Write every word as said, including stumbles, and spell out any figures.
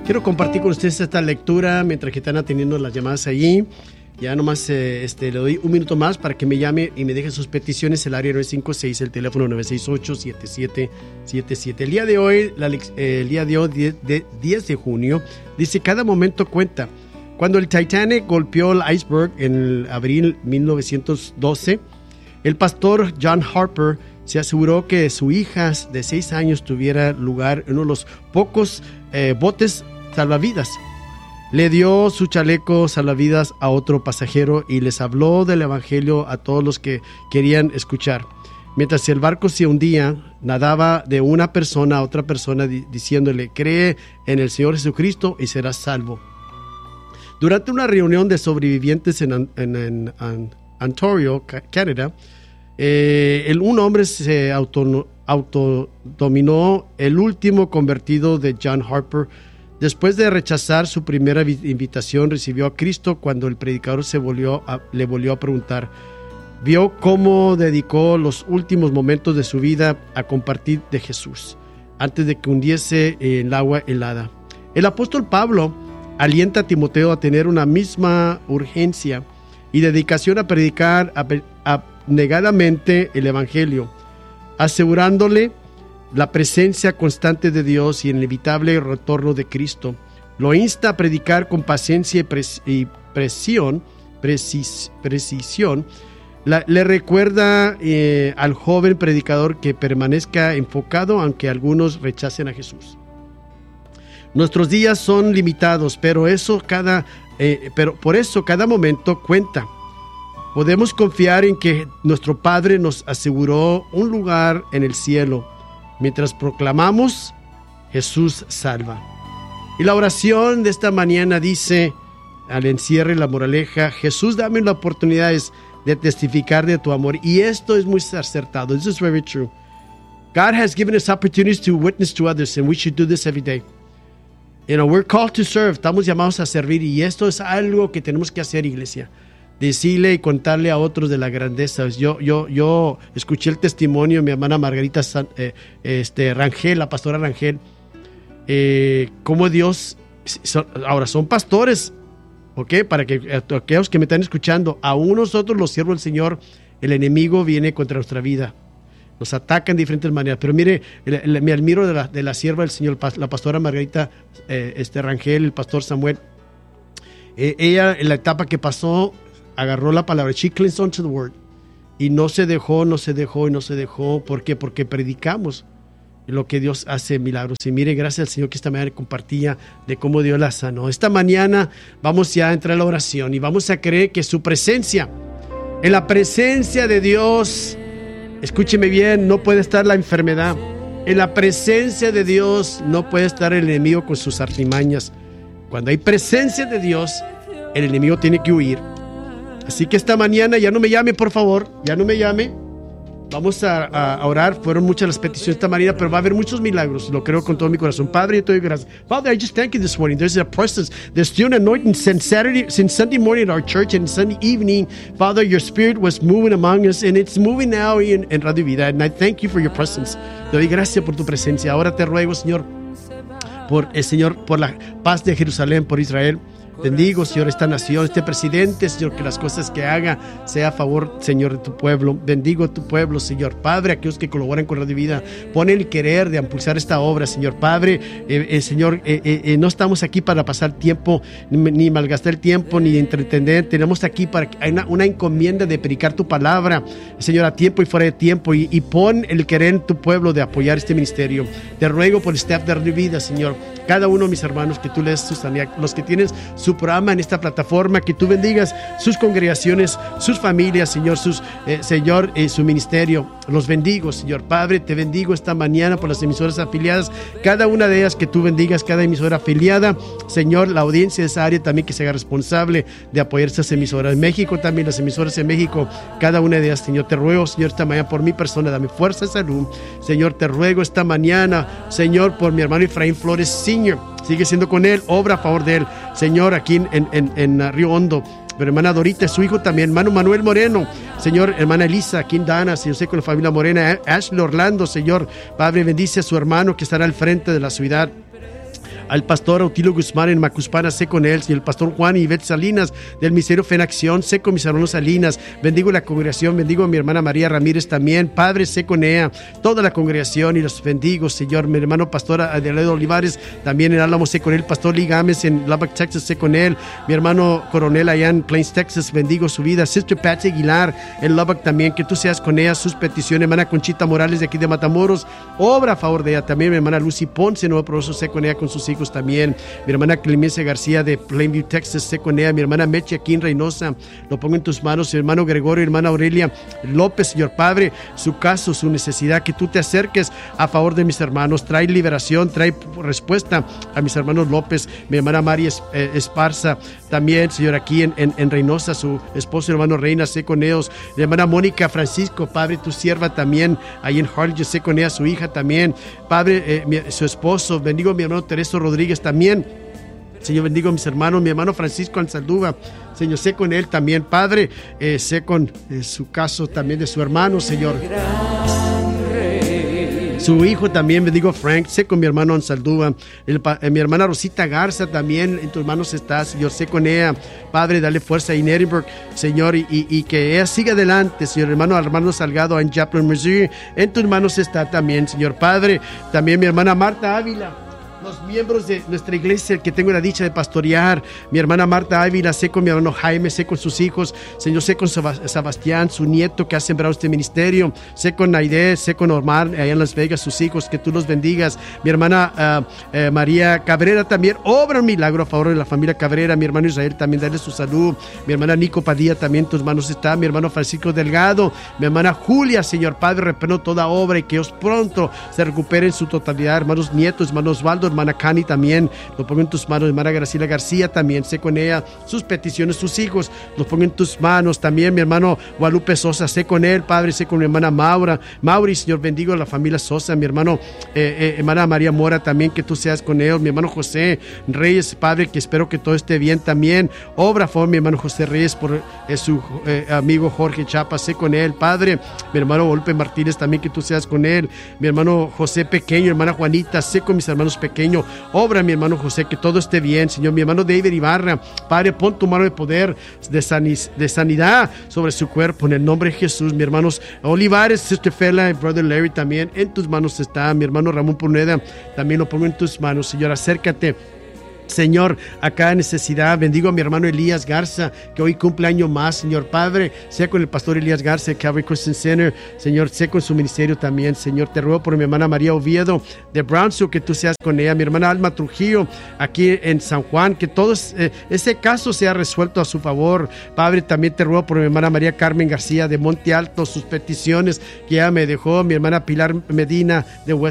Quiero compartir con ustedes esta lectura mientras que están atendiendo las llamadas allí. Ya nomás eh, este, le doy un minuto más para que me llame y me deje sus peticiones. El área nueve cinco seis, el teléfono nueve seis ocho, siete siete siete siete. El día de hoy, la, eh, el día de hoy, diez de, diez de junio, dice: cada momento cuenta. Cuando el Titanic golpeó el iceberg en el abril de mil novecientos doce, el pastor John Harper se aseguró que su hija de seis años tuviera lugar en uno de los pocos eh, botes salvavidas. Le dio su chaleco salvavidas a otro pasajero y les habló del evangelio a todos los que querían escuchar. Mientras el barco se hundía, nadaba de una persona a otra persona di- diciéndole: cree en el Señor Jesucristo y serás salvo. Durante una reunión de sobrevivientes en, en, en, en Ontario, Canadá, eh, el, un hombre se auto, autodominó el último convertido de John Harper. Después de rechazar su primera invitación, recibió a Cristo cuando el predicador se volvió a, le volvió a preguntar. Vio cómo dedicó los últimos momentos de su vida a compartir de Jesús, antes de que hundiese en el agua helada. El apóstol Pablo alienta a Timoteo a tener una misma urgencia y dedicación a predicar abnegadamente el evangelio, asegurándole la presencia constante de Dios y el inevitable retorno de Cristo. Lo insta a predicar con paciencia y, pres- y presión, precis- precisión. La, le recuerda eh, al joven predicador que permanezca enfocado aunque algunos rechacen a Jesús. Nuestros días son limitados, pero eso cada, eh, pero por eso cada momento cuenta. Podemos confiar en que nuestro Padre nos aseguró un lugar en el cielo. Mientras proclamamos, Jesús salva. Y la oración de esta mañana dice, al encierre la moraleja: Jesús, dame la oportunidad de testificar de tu amor. Y esto es muy acertado. This is very true. God has given us opportunities to witness to others, and we should do this every day. You know, we're called to serve. Estamos llamados a servir, y esto es algo que tenemos que hacer, iglesia. Decirle y contarle a otros de la grandeza. Yo, yo, yo escuché el testimonio de mi hermana Margarita San, eh, este, Rangel, la pastora Rangel, eh, cómo Dios, son, ahora son pastores, ¿ok? Para que aquellos que me están escuchando, aún nosotros los siervos del Señor, el enemigo viene contra nuestra vida. Nos atacan de diferentes maneras. Pero mire, el, el, me admiro de la, de la sierva del Señor, la pastora Margarita eh, este, Rangel, el pastor Samuel. Eh, ella, en la etapa que pasó, agarró la palabra, she clinged onto the word, y no se dejó, no se dejó y no se dejó. ¿Por qué? Porque predicamos lo que Dios hace milagros. Y mire, gracias al Señor que esta mañana compartía de cómo Dios la sanó. Esta mañana vamos ya a entrar a la oración y vamos a creer que su presencia, en la presencia de Dios, escúcheme bien, no puede estar la enfermedad. En la presencia de Dios no puede estar el enemigo con sus artimañas. Cuando hay presencia de Dios, el enemigo tiene que huir. Así que esta mañana, ya no me llame, por favor, ya no me llame. Vamos a, a, a orar. Fueron muchas las peticiones esta mañana, pero va a haber muchos milagros. Lo creo con todo mi corazón. Padre, yo te doy gracias. Father, I just thank you this morning. There's a presence. There's still an anointing since Saturday, since Sunday morning at our church and Sunday evening. Father, your spirit was moving among us, and it's moving now in, in Radio Vida. And I thank you for your presence. Te doy gracias por tu presencia. Ahora te ruego, Señor, por el Señor, por la paz de Jerusalén, por Israel. Bendigo, Señor, esta nación, este presidente, Señor, que las cosas que haga sea a favor, Señor, de tu pueblo. Bendigo a tu pueblo, Señor. Padre, aquellos que colaboran con Radio Vida, pon el querer de impulsar esta obra, Señor. Padre, eh, eh, Señor, eh, eh, no estamos aquí para pasar tiempo, ni, ni malgastar el tiempo, ni entretener. Tenemos aquí para hay una, una encomienda de predicar tu palabra, Señor, a tiempo y fuera de tiempo. Y, y pon el querer en tu pueblo de apoyar este ministerio. Te ruego por el staff de Radio Vida, Señor. Cada uno de mis hermanos, que tú les des su sanidad, los que tienes su programa en esta plataforma, que tú bendigas sus congregaciones, sus familias, Señor, sus, eh, Señor, eh, su ministerio. Los bendigo, Señor. Padre, te bendigo esta mañana por las emisoras afiliadas, cada una de ellas, que tú bendigas cada emisora afiliada, Señor. La audiencia de esa área también, que se haga responsable de apoyar estas emisoras. En México también, las emisoras en México, cada una de ellas, Señor. Te ruego, Señor, esta mañana por mi persona, dame fuerza y salud. Señor, te ruego esta mañana, Señor, por mi hermano Efraín Flores Senior Sigue siendo con él, obra a favor de él, Señor, aquí en, en, en, en Río Hondo. Pero hermana Dorita, su hijo también, hermano Manuel Moreno, Señor, hermana Elisa, aquí en Dana, Señor, sé con la familia Morena, Ashley Orlando, Señor, Padre, bendice a su hermano que estará al frente de la ciudad. al pastor Autilio Guzmán en Macuspana, sé con él, Señor, el pastor Juan y Ivette Salinas del Ministerio Fe en Acción, sé con mis hermanos Salinas, bendigo la congregación, bendigo a mi hermana María Ramírez también, Padre, sé con ella, toda la congregación y los bendigo, Señor, mi hermano pastor Adelaide Olivares, también en Álamo, sé con él, pastor Lee Gámez en Lubbock, Texas, sé con él, mi hermano Coronel allá en Plains, Texas, bendigo su vida, Sister Patsy Aguilar en Lubbock también, que tú seas con ella, sus peticiones, hermana Conchita Morales de aquí de Matamoros, obra a favor de ella también, mi hermana Lucy Ponce, Nuevo Progreso, sé con ella con sus hijos también, mi hermana Clemencia García de Plainview, Texas, sé con ella, mi hermana Meche aquí en Reynosa, lo pongo en tus manos, mi hermano Gregorio, hermana Aurelia López, Señor Padre, su caso, su necesidad, que tú te acerques a favor de mis hermanos, trae liberación, trae respuesta a mis hermanos López, mi hermana María Esparza, también, Señor, aquí en, en, en Reynosa, su esposo, hermano Reina, sé con ellos, mi hermana Mónica Francisco, Padre, tu sierva también, ahí en Harley, yo sé con ella, su hija también, Padre, eh, mi, su esposo, bendigo a mi hermano Tereso Rodríguez también, Señor, bendigo a mis hermanos, mi hermano Francisco Anzaldúa, Señor, sé con él también, Padre, eh, sé con eh, su caso también de su hermano, Señor, su hijo también, bendigo a Frank, sé con mi hermano Anzaldúa, el, eh, mi hermana Rosita Garza también, en tus manos está, Señor, sé con ella, Padre, dale fuerza en Edinburgh, Señor, y, y, y que ella siga adelante, Señor, hermano Armando Salgado en Joplin, Missouri, en tus manos está también, Señor Padre, también mi hermana Marta Ávila, los miembros de nuestra iglesia que tengo la dicha de pastorear, mi hermana Marta Ávila, sé con mi hermano Jaime, sé con sus hijos, Señor, sé con Sebastián, su nieto que ha sembrado este ministerio, sé con Naide, sé con Omar allá en Las Vegas, sus hijos, que tú los bendigas, mi hermana uh, uh, María Cabrera también, obra un milagro a favor de la familia Cabrera, mi hermano Israel también, dale su salud, mi hermana Nico Padilla también en tus manos está, mi hermano Francisco Delgado, mi hermana Julia, Señor Padre, reprendo toda obra y que ellos pronto se recuperen en su totalidad, hermanos nietos, hermanos Osvaldo, hermana Cani también, lo pongo en tus manos, hermana Graciela García también, sé con ella, sus peticiones, sus hijos, los pongo en tus manos, también mi hermano Guadalupe Sosa, sé con él, Padre, sé con mi hermana Maura, Mauri, Señor, bendigo a la familia Sosa, mi hermano, eh, eh, hermana María Mora también, que tú seas con ellos, mi hermano José Reyes, Padre, que espero que todo esté bien también, obra a favor mi hermano José Reyes por eh, su eh, amigo Jorge Chapa, sé con él, Padre, mi hermano Golpe Martínez también, que tú seas con él, mi hermano José Pequeño, hermana Juanita, sé con mis hermanos pequeños, obra mi hermano José, que todo esté bien, Señor, mi hermano David Ibarra, Padre, pon tu mano de poder, de, sanis, de sanidad sobre su cuerpo, en el nombre de Jesús, mi hermanos Olivares, Sister Fela y Brother Larry también, en tus manos está, mi hermano Ramón Puneda, también lo pongo en tus manos, Señor, acércate, Señor, a cada necesidad, bendigo a mi hermano Elías Garza, que hoy cumple año más, Señor Padre, sea con el pastor Elías Garza de Calvary Christian Center, Señor, sea con su ministerio también, Señor, te ruego por mi hermana María Oviedo de Brownsville, que tú seas con ella, mi hermana Alma Trujillo, aquí en San Juan, que todo eh, ese caso sea resuelto a su favor, Padre, también te ruego por mi hermana María Carmen García de Monte Alto, sus peticiones que ella me dejó, mi hermana Pilar Medina de West